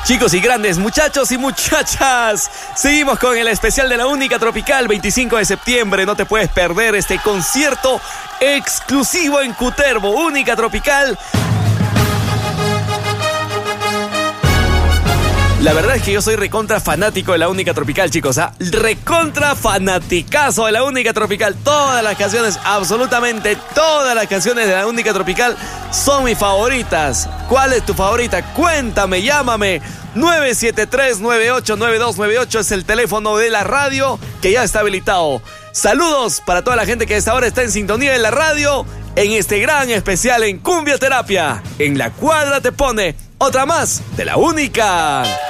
Chicos y grandes, muchachos y muchachas, seguimos con el especial de la Única Tropical, 25 de septiembre. No te puedes perder este concierto exclusivo en Cutervo, Única Tropical. La verdad es que yo soy recontra fanático de la Única Tropical, chicos, ¿ah? Recontra fanaticazo de la Única Tropical. Todas las canciones, absolutamente todas las canciones de la Única Tropical son mis favoritas. ¿Cuál es tu favorita? Cuéntame, llámame. 973-989298 es el teléfono de la radio que ya está habilitado. Saludos para toda la gente que a esta hora está en sintonía en la radio, en este gran especial en Cumbia Terapia. En la cuadra te pone otra más de la Única.